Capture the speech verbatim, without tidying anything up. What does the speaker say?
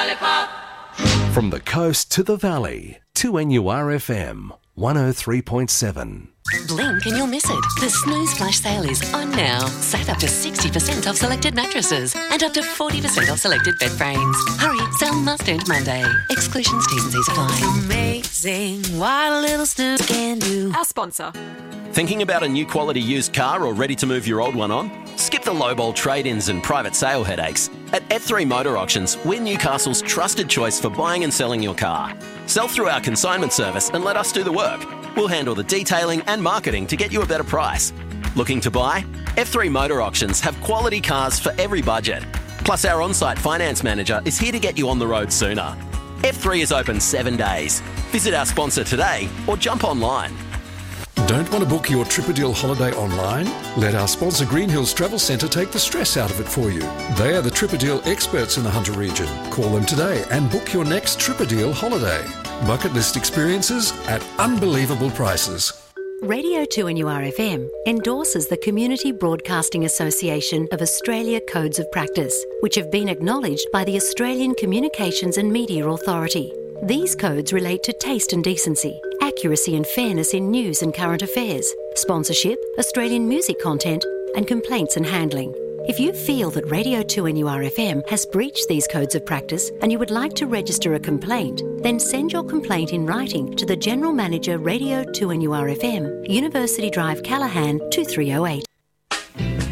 lollipop. From the coast to the valley, two N U R F M, one oh three point seven. Blink and you'll miss it. The Snooze Flash sale is on now. Save up to sixty percent off selected mattresses and up to forty percent off selected bed frames. Hurry, sale must end Monday. Exclusions, T's and C's apply. Amazing what a little snooze can do. Our sponsor. Thinking about a new quality used car or ready to move your old one on? Skip the lowball trade-ins and private sale headaches. At F three Motor Auctions, we're Newcastle's trusted choice for buying and selling your car. Sell through our consignment service and let us do the work. We'll handle the detailing and marketing to get you a better price. Looking to buy? F three Motor Auctions have quality cars for every budget. Plus, our on-site finance manager is here to get you on the road sooner. F three is open seven days. Visit our sponsor today or jump online. Don't want to book your Tripadeal holiday online? Let our sponsor Green Hills Travel Centre take the stress out of it for you. They are the Tripadeal experts in the Hunter region. Call them today and book your next Tripadeal holiday. Bucket list experiences at unbelievable prices. Radio two N U R F M endorses the Community Broadcasting Association of Australia Codes of Practice, which have been acknowledged by the Australian Communications and Media Authority. These codes relate to taste and decency, accuracy and fairness in news and current affairs, sponsorship, Australian music content, and complaints and handling. If you feel that Radio two N U R F M has breached these codes of practice and you would like to register a complaint, then send your complaint in writing to the General Manager, Radio two N U R F M, University Drive, Callaghan, two three oh eight.